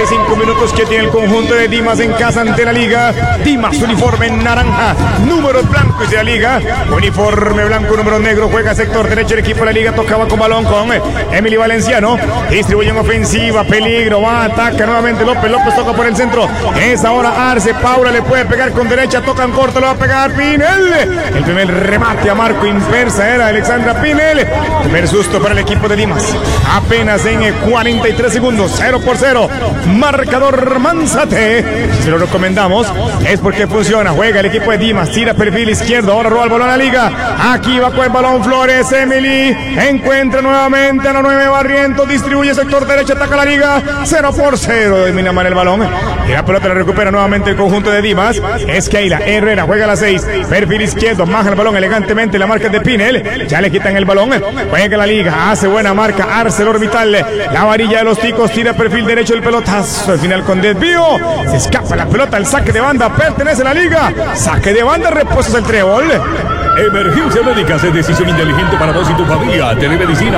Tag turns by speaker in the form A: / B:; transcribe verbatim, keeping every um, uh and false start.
A: cinco minutos que tiene el conjunto de Dimas en casa ante la Liga. Dimas, uniforme naranja, número blanco y de la Liga. Uniforme blanco, número negro. Juega sector derecho el equipo de la Liga. Tocaba con balón con Emily Valenciano. Distribuye en ofensiva. Peligro. Va, ataca nuevamente López. López toca por el centro. Es ahora Arce. Paula le puede pegar con derecha. Tocan corto. Le va a pegar Pinel. El primer remate a marco inversa era Alexandra Pinel. Primer susto para el equipo de Dimas. Apenas en cuarenta y tres segundos. cero por cero. Marcador Manzate. Se lo recomendamos. Es porque funciona. Juega el equipo de Dimas. Tira perfil izquierdo. Ahora roba el balón a la Liga. Aquí va con el balón Flores. Emily encuentra nuevamente a la nueve Barrientos. Distribuye sector derecho. Ataca la Liga. cero por cero. Domina mal el balón. Y la pelota la recupera nuevamente el conjunto de Dimas. Es Keila Herrera. Juega a la seis. Perfil izquierdo. Maja el balón elegantemente. La marca de Pinel. Ya le quitan el balón. Juega la Liga. Hace buena marca. ArcelorMittal. La varilla de los ticos. Tira perfil derecho el pelotazo. Al final con desvío. Se escapa la pelota. El saque de banda. Pertenece a la Liga. Saque de banda. Reposas el trébol.
B: Emergencia médica es decisión inteligente para vos y tu familia. Telemedicina.